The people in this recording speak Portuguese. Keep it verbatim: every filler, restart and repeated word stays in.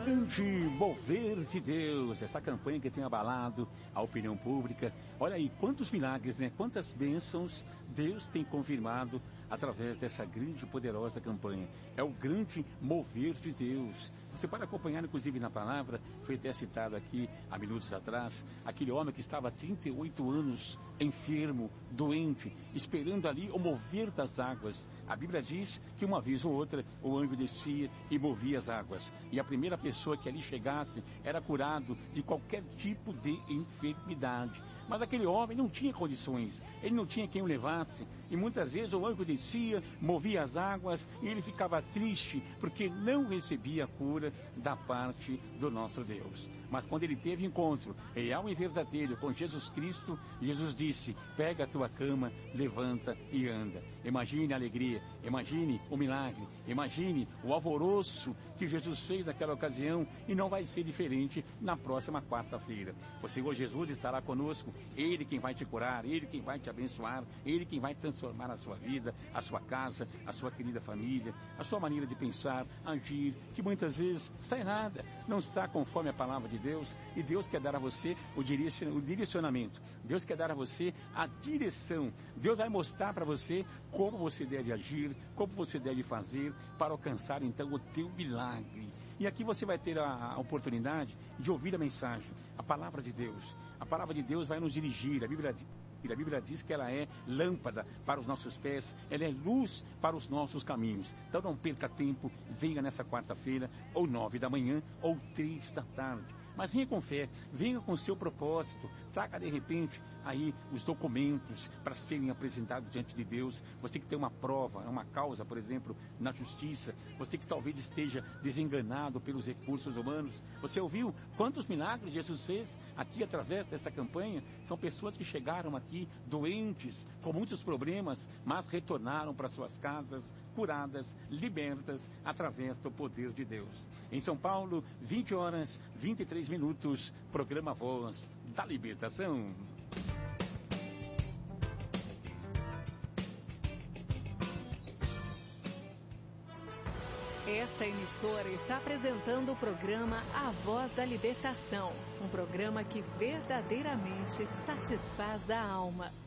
grande mover de Deus, essa campanha que tem abalado a opinião pública. Olha aí, quantos milagres, né? Quantas bênçãos Deus tem confirmado através dessa grande e poderosa campanha. É o grande mover de Deus. Você pode acompanhar, inclusive, na palavra, foi até citado aqui há minutos atrás, aquele homem que estava há trinta e oito anos enfermo, doente, esperando ali o mover das águas. A Bíblia diz que uma vez ou outra o anjo descia e movia as águas. E a primeira pessoa que ali chegasse era curado de qualquer tipo de enfermidade. Mas aquele homem não tinha condições, ele não tinha quem o levasse. E muitas vezes o anjo descia, movia as águas e ele ficava triste porque não recebia a cura da parte do nosso Deus. Mas quando ele teve encontro real e verdadeiro com Jesus Cristo, Jesus disse: pega a tua cama, levanta e anda. Imagine a alegria, imagine o milagre, imagine o alvoroço que Jesus fez naquela ocasião, e não vai ser diferente na próxima quarta-feira. O Senhor Jesus estará conosco, Ele quem vai te curar, Ele quem vai te abençoar, Ele quem vai transformar a sua vida, a sua casa, a sua querida família, a sua maneira de pensar, agir, que muitas vezes está errada, não está conforme a palavra de Deus. E Deus quer dar a você o direcionamento, Deus quer dar a você a direção. Deus vai mostrar para você como você deve agir, como você deve fazer para alcançar então o teu milagre. E aqui você vai ter a, a oportunidade de ouvir a mensagem, a palavra de Deus. A palavra de Deus vai nos dirigir. A Bíblia diz A Bíblia diz que ela é lâmpada para os nossos pés, ela é luz para os nossos caminhos. Então não perca tempo, venha nessa quarta-feira, ou nove da manhã, ou três da tarde. Mas venha com fé, venha com o seu propósito, traga de repente aí os documentos para serem apresentados diante de Deus. Você que tem uma prova, uma causa, por exemplo, na justiça, você que talvez esteja desenganado pelos recursos humanos. Você ouviu quantos milagres Jesus fez aqui através desta campanha? São pessoas que chegaram aqui doentes, com muitos problemas, mas retornaram para suas casas, curadas, libertas, através do poder de Deus. Em São Paulo, vinte horas, vinte e três minutos, programa Voz da Libertação. Esta emissora está apresentando o programa A Voz da Libertação, um programa que verdadeiramente satisfaz a alma.